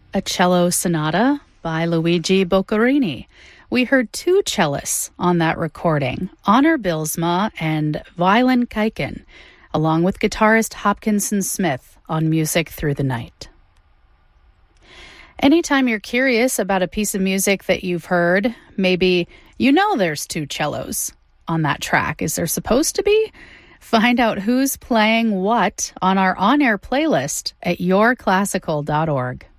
A cello sonata by Luigi Boccherini. We heard two cellists on that recording, Honor Bylsma and Violin Kaiken, along with guitarist Hopkinson Smith on Music Through the Night. Anytime you're curious about a piece of music that you've heard, maybe you know there's two cellos on that track. Is there supposed to be? Find out who's playing what on our on-air playlist at yourclassical.org.